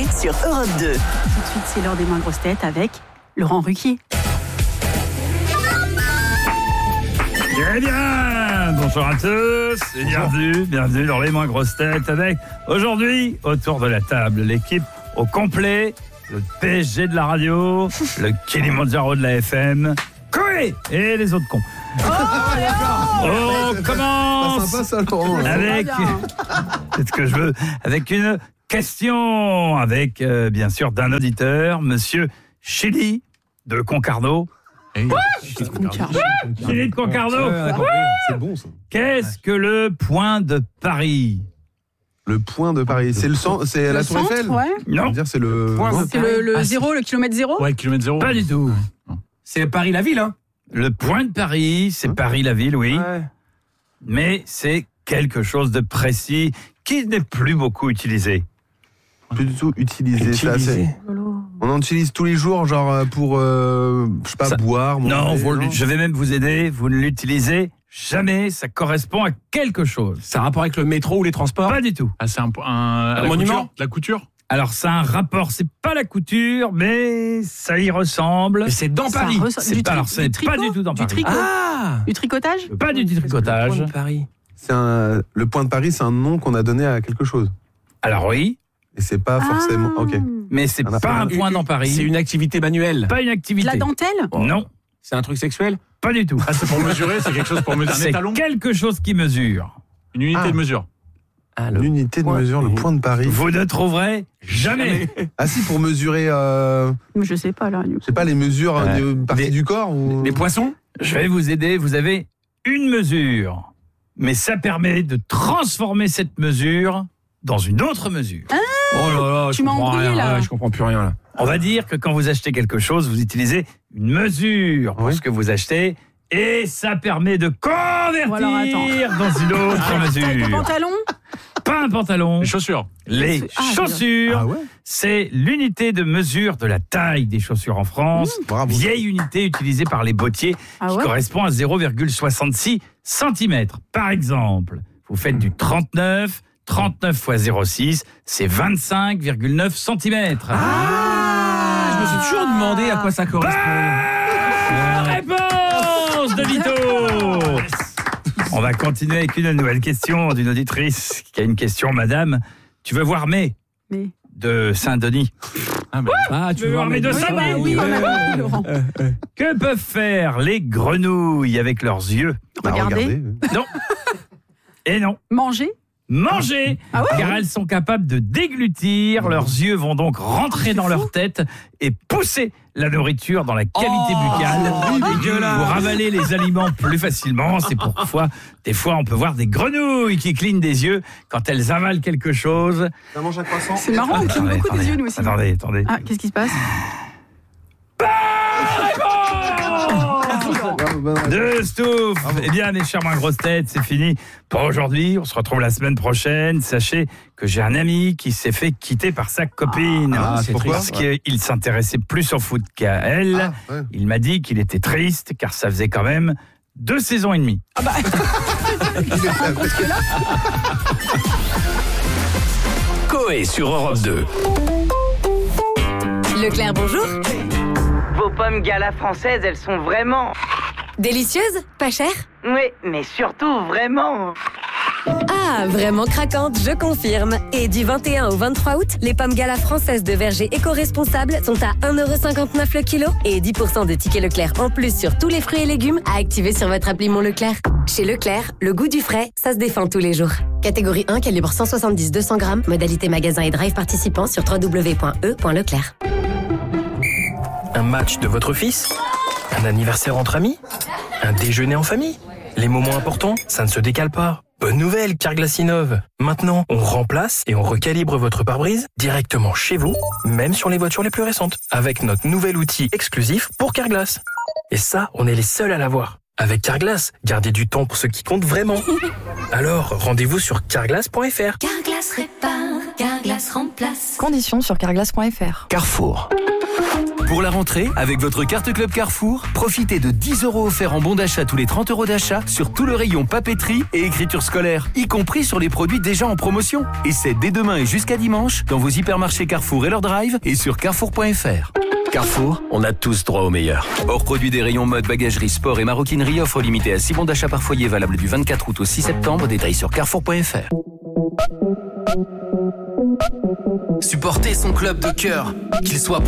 sur Europe 2. Tout de suite, c'est l'heure des moins grosses têtes avec Laurent Ruquier. Eh bien, bonjour à tous et bienvenue dans les moins grosses têtes avec aujourd'hui autour de la table l'équipe au complet, le PSG de la radio, le Kilimandjaro de la FM, Koé et les autres cons. On commence sympa, ça, Laurent. avec c'est ce que je veux, avec une question avec bien sûr d'un auditeur, Monsieur Chili de Concarneau. Chili de Concarneau. C'est bon ça. Qu'est-ce que le point de Paris? Le point de Paris, c'est c'est la Tour Eiffel. Ouais. Non, On va dire c'est le C'est le zéro, le kilomètre zéro. Ouais, kilomètre zéro. pas du tout. C'est Paris la ville, hein. Le point de Paris, c'est Paris la ville, oui. Ouais. Mais c'est quelque chose de précis qui n'est plus beaucoup utilisé. plus du tout utilisé. Ça, on en utilise tous les jours, genre pour je sais pas, boire. Non, manger, je vais même vous aider. Vous ne l'utilisez jamais. Ça correspond à quelque chose. C'est un rapport avec le métro ou les transports? Pas du tout. Ah, c'est un monument? La couture? Alors, ça a un rapport. C'est pas la couture, mais ça y ressemble. Mais c'est dans Paris. C'est pas du tout dans Du Paris. tricot. Ah, Du tricotage. Pas du tricotage. Paris. le point de Paris, c'est un nom qu'on a donné à quelque chose. Alors oui, Et c'est pas forcément. Ok. mais c'est On a pas pas un point dans Paris. C'est une activité manuelle. Pas une De activité. la dentelle. Non, C'est un truc sexuel? pas du tout. Ah, c'est pour mesurer, c'est quelque chose pour mesurer. Un C'est étalon? quelque chose qui mesure. Une unité de mesure. Ah, l'unité de mesure, le point de Paris. Vous ne trouverez jamais. Ah si, pour mesurer, Je sais pas là. je sais pas, les mesures de parties Les- du corps ou. Les poissons? Je vais vous aider. Vous avez une mesure, mais ça permet de transformer cette mesure dans une autre mesure. Oh là là, Tu m'as embrouillé, là. Ouais, je comprends plus rien là. On va dire que quand vous achetez quelque chose, vous utilisez une mesure pour Oui. ce que vous achetez, et ça permet de convertir Voilà, attends. dans une autre Taille de mesure. pantalon. Pas un pantalon, Les chaussures. les Ah, chaussures. Ah ouais. C'est l'unité de mesure de la taille des chaussures en France. Bravo. Vieille unité utilisée par les bottiers Ah qui ouais. correspond à 0,66 cm. Par exemple, vous faites du 39 x 0,6, c'est 25,9 cm. Ah, je me suis toujours demandé à quoi ça correspond. Réponse de Vito. On va continuer avec une nouvelle question d'une auditrice qui a une question, madame. Tu veux voir Mai Mais. de Saint-Denis? Tu veux voir mes deux Ah bah oui, on a Laurent. Que peuvent faire les grenouilles avec leurs yeux? Bah, Regardez. Non. Et non. Manger. Manger, Ah ouais. car elles sont capables de déglutir. Leurs yeux vont donc rentrer dans leur tête et pousser la nourriture dans la cavité buccale. Pour ravaler les aliments plus facilement. C'est pourquoi, des fois, on peut voir des grenouilles qui clignent des yeux quand elles avalent quelque chose. Ça mange un croissant. C'est marrant, on cligne beaucoup des yeux nous aussi. Attendez. Ah, qu'est-ce qui se passe? De Stouff. Eh bien, mes chers moins grosses têtes, c'est fini pour aujourd'hui. On se retrouve la semaine prochaine. Sachez que j'ai un ami qui s'est fait quitter par sa copine. c'est pourquoi Parce qu'il s'intéressait plus au foot qu'à elle. Ah, ouais. Il m'a dit qu'il était triste car ça faisait quand même 2 saisons et demie. Ah bah. Koé sur Europe 2. Leclerc, bonjour. Vos pommes gala françaises, elles sont vraiment... Délicieuse? Pas chère? Oui, mais surtout vraiment... Ah, vraiment craquante, je confirme. Et du 21 au 23 août, les pommes gala françaises de verger éco-responsables sont à 1,59€ le kilo et 10% de tickets Leclerc en plus sur tous les fruits et légumes à activer sur votre appli Mon Leclerc. Chez Leclerc, le goût du frais, ça se défend tous les jours. Catégorie 1, calibre 170-200 grammes, modalité magasin et drive participant sur www.e.leclerc. Un match de votre fils? Un anniversaire entre amis? Un déjeuner en famille? Les moments importants, ça ne se décale pas. Bonne nouvelle, Carglass innove. Maintenant, on remplace et on recalibre votre pare-brise directement chez vous, même sur les voitures les plus récentes, avec notre nouvel outil exclusif pour Carglass. Et ça, on est les seuls à l'avoir. Avec Carglass, gardez du temps pour ce qui compte vraiment. Alors, rendez-vous sur carglass.fr. Carglass répare, Carglass remplace. Conditions sur carglass.fr. Carrefour. Pour la rentrée, avec votre carte Club Carrefour, profitez de 10 € offerts en bon d'achat tous les 30 € d'achat sur tout le rayon papeterie et écriture scolaire, y compris sur les produits déjà en promotion. Et c'est dès demain et jusqu'à dimanche dans vos hypermarchés Carrefour et leur drive et sur carrefour.fr. Carrefour, on a tous droit au meilleur. Hors produit des rayons mode, bagagerie, sport et maroquinerie, offre limitée à 6 bons d'achat par foyer valable du 24 août au 6 septembre. Détails sur carrefour.fr. Supporter son club de cœur, qu'il soit